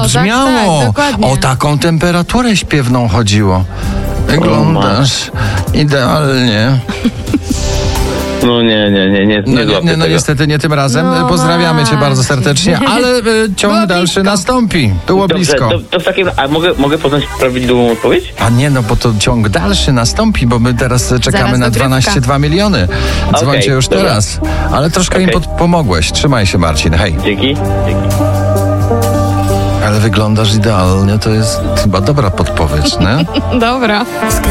zabrzmiało. Tak, dokładnie. O taką temperaturę śpiewną chodziło. Wyglądasz idealnie. No nie złapię tego. Niestety nie tym razem. No Pozdrawiamy cię bardzo właśnie. serdecznie, ale ciąg Było dalszy blisko. nastąpi. Było Dobrze, blisko. to w takim... A mogę poznać prawidłową odpowiedź? A nie, no bo to ciąg dalszy nastąpi, bo my teraz czekamy Zaraz na dogrywka. 12,2 miliony. Dzwońcie Okej, już dobra. teraz. Ale troszkę im Okej. pomogłeś. Trzymaj się, Marcin. Hej. Dzięki. Ale wyglądasz idealnie. To jest chyba dobra podpowiedź, nie? Dobra.